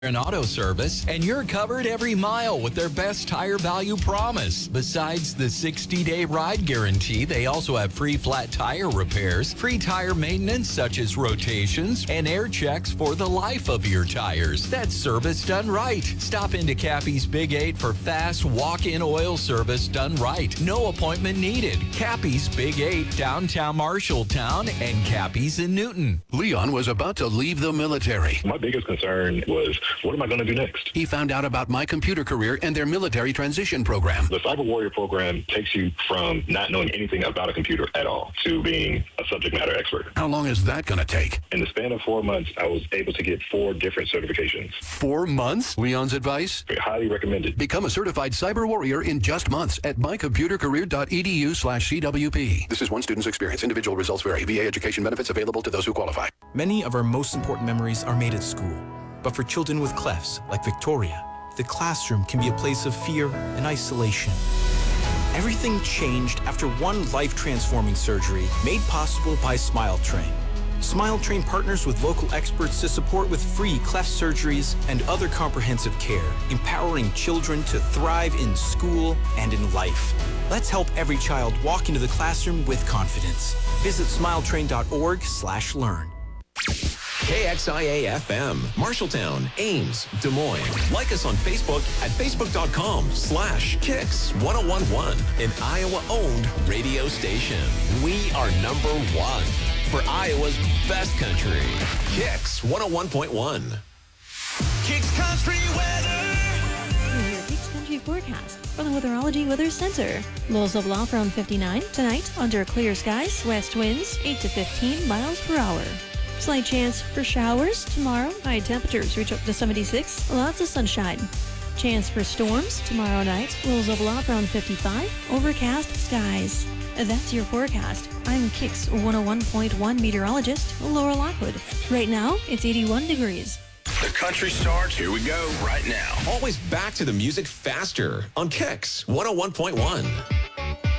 An auto service, and you're covered every mile with their best tire value promise. Besides the 60-day ride guarantee, they also have free flat tire repairs, free tire maintenance such as rotations, and air checks for the life of your tires. That's service done right. Stop into Cappy's Big 8 for fast walk-in oil service done right. No appointment needed. Cappy's Big 8, downtown Marshalltown, and Cappy's in Newton. Leon was about to leave the military. My biggest concern was, what am I going to do next? He found out about My Computer Career and their military transition program. The Cyber Warrior program takes you from not knowing anything about a computer at all to being a subject matter expert. How long is that going to take? In the span of 4 months, I was able to get 4 different certifications. 4 months? Leon's advice? Highly recommended. Become a certified cyber warrior in just months at mycomputercareer.edu/CWP. This is one student's experience. Individual results vary. VA education benefits available to those who qualify. Many of our most important memories are made at school. But for children with clefts, like Victoria, the classroom can be a place of fear and isolation. Everything changed after one life-transforming surgery made possible by SmileTrain. SmileTrain partners with local experts to support with free cleft surgeries and other comprehensive care, empowering children to thrive in school and in life. Let's help every child walk into the classroom with confidence. Visit smiletrain.org/learn. KXIA-FM, Marshalltown, Ames, Des Moines. Like us on Facebook at facebook.com/Kicks1011, an Iowa-owned radio station. We are #1 for Iowa's best country. Kicks 101.1. Kicks Country Weather. Your Kicks Country forecast from the Weatherology Weather Center. Lows of low around 59 tonight under clear skies. West winds 8 to 15 miles per hour. Slight chance for showers tomorrow. High temperatures reach up to 76. Lots of sunshine. Chance for storms tomorrow night. Lows of low around 55. Overcast skies. That's your forecast. I'm Kicks 101.1 meteorologist Laura Lockwood. Right now, it's 81 degrees. The country starts. Here we go right now. Always back to the music faster on Kicks 101.1.